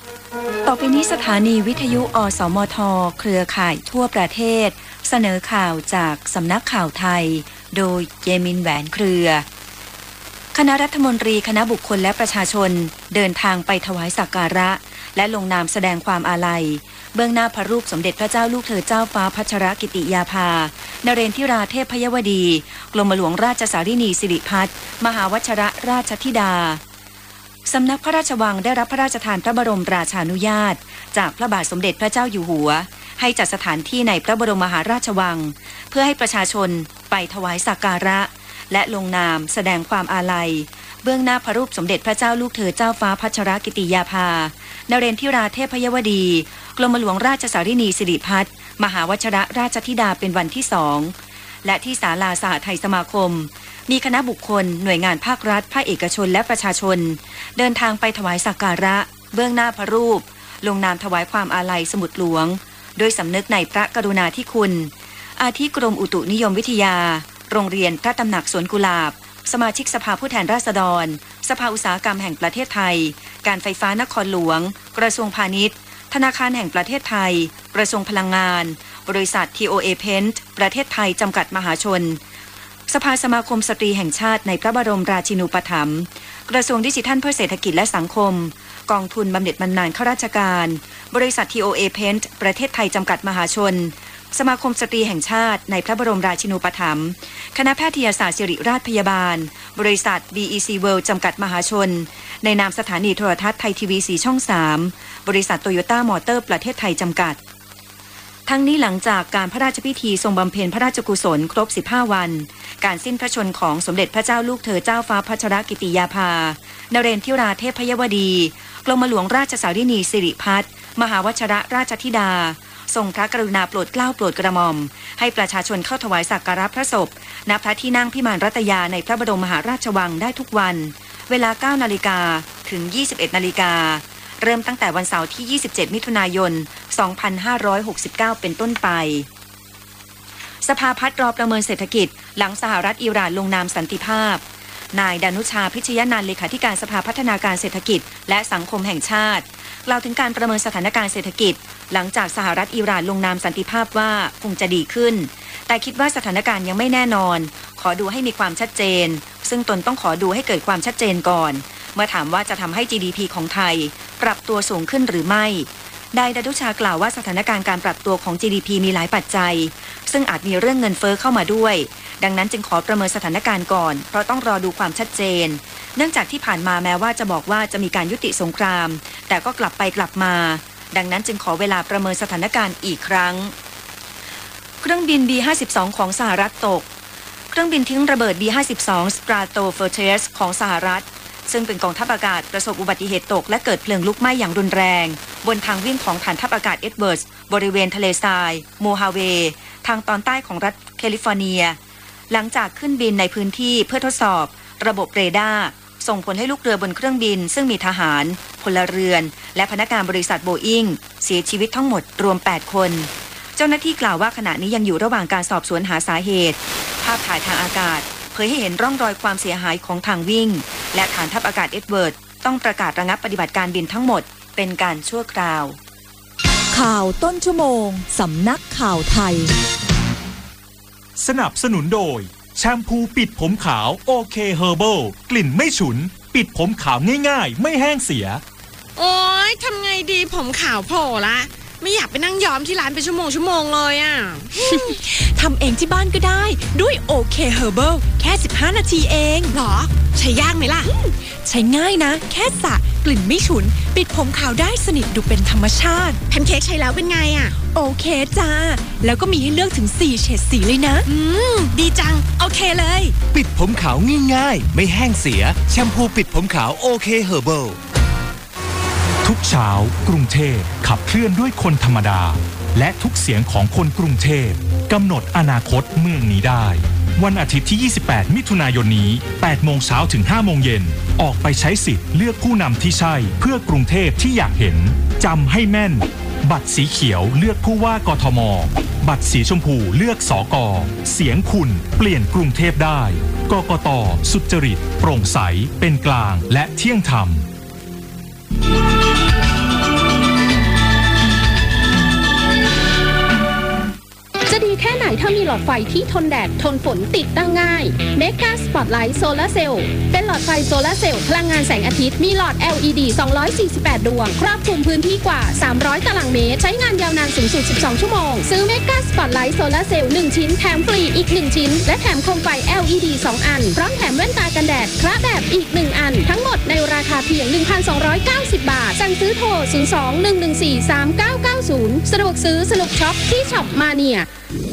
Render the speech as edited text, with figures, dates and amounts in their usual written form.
ต่อไปนี้สถานีวิทยุอสมทเครือข่ายทั่วประเทศเสนอข่าวจากสำนักข่าวไทยโดยเยมินแหวนเครือคณะรัฐมนตรีคณะบุคคลและประชาชนเดินทางไปถวายสักการะและลงนามแสดงความอาลัยเบื้องหน้าพระรูปสมเด็จพระเจ้าลูกเธอเจ้าฟ้าพัชรกิติยาภานเรนทิราเทพพยวดีกรมหลวงราชสารินีสิริพัฒน์มหาวชรราชธิดาสำนักพระราชวังได้รับพระราชทานพระบรมราชานุญาตจากพระบาทสมเด็จพระเจ้าอยู่หัวให้จัดสถานที่ในพระบรมมหาราชวังเพื่อให้ประชาชนไปถวายสักการะและลงนามแสดงความอาลัยเบื้องหน้าพระรูปสมเด็จพระเจ้าลูกเธอเจ้าฟ้าพัชรกิติยาภานเรนทิราเทพพยวดีกรมหลวงราชสารินีสิริพัฒน์มหาวชรราชธิดาเป็นวันที่2และที่ศาลาสหไทยสมาคมมีคณะบุคคลหน่วยงานภาครัฐภาคเอกชนและประชาชนเดินทางไปถวายสักการะเบื้องหน้าพระรูปลงนามถวายความอาลัยสมุดหลวงโดยสำนึกในพระกรุณาธิคุณอาทิกรมอุตุนิยมวิทยาโรงเรียนพระตำหนักสวนกุหลาบสมาชิกสภาผู้แทนราษฎรสภาอุตสาหกรรมแห่งประเทศไทยการไฟฟ้านครหลวงกระทรวงพาณิชย์ธนาคารแห่งประเทศไทยกระทรวงพลังงานบริษัท TOA Paint ประเทศไทยจำกัดมหาชนสภาสมาคมสตรีแห่งชาติในพระบรมราชินูปถัมภ์กระทรวงดิจิทัลเพื่อเศรษฐกิจและสังคมกองทุนบำเหน็จบำนาญข้าราชการบริษัท TOA Paint ประเทศไทยจำกัดมหาชนสมาคมสตรีแห่งชาติในพระบรมราชินูปถัมภ์คณะแพทยศาสตร์ศิริราชพยาบาลบริษัท BEC World จำกัดมหาชนในนามสถานีโทรทัศน์ไทยทีวี4ช่อง3บริษัทโตโยต้ามอเตอร์ประเทศไทยจำกัดทั้งนี้หลังจากการพระราชพิธีทรงบำเพ็ญพระราชกุศลครบ15วันการสิ้นพระชนของสมเด็จพระเจ้าลูกเธอเจ้าฟ้าพัชรกิติยาภานเรนทิราเทพพยวดีกรมหลวงราชสารินีสิริพัฒน์มหาวชรราชธิดาทรงพระกรุณาโปรดเกล้าโปรดกระหม่อมให้ประชาชนเข้าถวายสักการะพระศพณพระที่นั่งพิมานรัตยาในพระบรมมหาราชวังได้ทุกวันเวลา 9 นาฬิกาถึง 21 นาฬิกาเริ่มตั้งแต่วันเสาร์ที่ 27 มิถุนายน 2569 เป็นต้นไปสภาพัฒน์รอประเมินเศรษฐกิจหลังสหรัฐอิหร่านลงนามสันติภาพนายดานุชาพิชยนันท์เลขาธิการสภาพัฒนาการเศรษฐกิจและสังคมแห่งชาติกล่าวถึงการประเมินสถานการณ์เศรษฐกิจหลังจากสหรัฐอิหร่านลงนามสันติภาพว่าคงจะดีขึ้นแต่คิดว่าสถานการณ์ยังไม่แน่นอนขอดูให้มีความชัดเจนซึ่งตนต้องขอดูให้เกิดความชัดเจนก่อนเมื่อถามว่าจะทำให้ GDP ของไทยปรับตัวสูงขึ้นหรือไม่นายดานุชากล่าวว่าสถานการณ์การปรับตัวของ GDP มีหลายปัจจัยซึ่งอาจมีเรื่องเงินเฟ้อเข้ามาด้วยดังนั้นจึงขอประเมินสถานการณ์ก่อนเพราะต้องรอดูความชัดเจนเนื่องจากที่ผ่านมาแม้ว่าจะบอกว่าจะมีการยุติสงครามแต่ก็กลับไปกลับมาดังนั้นจึงขอเวลาประเมินสถานการณ์อีกครั้งเครื่องบิน B-52 ของสหรัฐตกเครื่องบินทิ้งระเบิด B-52 Stratofortress ของสหรัฐซึ่งเป็นกองทัพอากาศประสบอุบัติเหตุตกและเกิดเพลิงลุกไหม้อย่างรุนแรงบนทางวิ่งของฐานทัพอากาศเอ็ดเวิร์ดบริเวณทะเลทรายโมฮาเวย์ทางตอนใต้ของรัฐแคลิฟอร์เนียหลังจากขึ้นบินในพื้นที่เพื่อทดสอบระบบเรดาร์ส่งผลให้ลูกเรือบนเครื่องบินซึ่งมีทหารพลเรือนและพนักงานบริษัทโบอิ้งเสียชีวิตทั้งหมดรวม8คนเจ้าหน้าที่กล่าวว่าขณะนี้ยังอยู่ระหว่างการสอบสวนหาสาเหตุภาพถ่ายทางอากาศเผยให้เห็นร่องรอยความเสียหายของทางวิ่งและฐานทัพอากาศเอ็ดเวิร์ดต้องประกาศระงับปฏิบัติการบินทั้งหมดเป็นการชั่วคราวข่าวต้นชั่วโมงสำนักข่าวไทยสนับสนุนโดยแชมพูปิดผมขาวโอเคเฮอร์เบิลกลิ่นไม่ฉุนปิดผมขาวง่ายๆไม่แห้งเสียโอ๊ยทำไงดีผมขาวโผล่ละไม่อยากไปนั่งย้อมที่ร้านเป็นชั่วโมงเลยอ่ะทำเองที่บ้านก็ได้ด้วยโอเคเฮอร์เบิลแค่15นาทีเองหรอใช้ยากไหมล่ะใช้ง่ายนะแค่สระกลิ่นไม่ฉุนปิดผมขาวได้สนิทดูเป็นธรรมชาติแพนเค้กใช้แล้วเป็นไงอ่ะโอเคจ้าแล้วก็มีให้เลือกถึง4เฉดสีเลยนะดีจังโอเคเลยปิดผมขาวง่ายๆไม่แห้งเสียแชมพูปิดผมขาวโอเคเฮอร์เบิลทุกเช้ากรุงเทพขับเคลื่อนด้วยคนธรรมดาและทุกเสียงของคนกรุงเทพกำหนดอนาคตเมืองนี้ได้วันอาทิตย์ที่28มิถุนายนนี้8โมงเช้าถึง5โมงเย็นออกไปใช้สิทธิ์เลือกผู้นำที่ใช่เพื่อกรุงเทพที่อยากเห็นจำให้แม่นบัตรสีเขียวเลือกผู้ว่ากทมบัตรสีชมพูเลือกสก.เสียงคุณเปลี่ยนกรุงเทพได้กกต.สุจริตโปร่งใสเป็นกลางและเที่ยงธรรมถ้ามีหลอดไฟที่ทนแดดทนฝนติดตั้งง่าย Mega Spotlight Solar Cell เป็นหลอดไฟโซลาร์เซลล์พลังงานแสงอาทิตย์มีหลอด LED 248 ดวงครอบคลุมพื้นที่กว่า300ตารางเมตรใช้งานยาวนานสูงสุด12ชั่วโมงซื้อ Mega Spotlight Solar Cell 1 ชิ้นแถมฟรีอีก1ชิ้นและแถมโคมไฟ LED 2 อันพร้อมแถมแว่นตากันแดดคระแบบอีก1อันทั้งหมดในราคาเพียง 1,290 บาทสั่งซื้อโทร 02-114-3990 สะดวกซื้อสนุกช็อปที่ช็อปมาเนีย